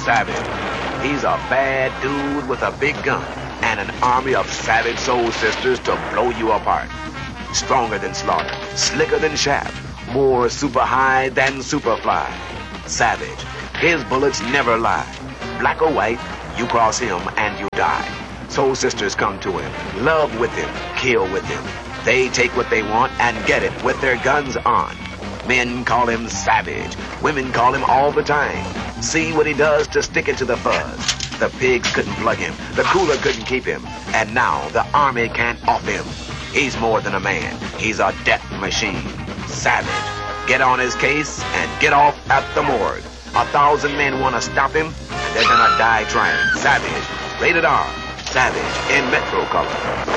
Savage. He's a bad dude with a big gun and an army of savage soul sisters to blow you apart. Stronger than Slaughter, slicker than Shaft, more super high than Superfly. Savage. His bullets never lie. Black or white, you cross him and you die. Soul sisters come to him, love with him, kill with him. They take what they want and get it with their guns on. Men call him Savage. Women call him all the time. See what he does to stick it to the fuzz. The pigs couldn't plug him. The cooler couldn't keep him. And now the army can't off him. He's more than a man. He's a death machine. Savage. Get on his case and get off at the morgue. 1,000 men want to stop him, and they're gonna die trying. Savage. Rated R. Savage in Metro color.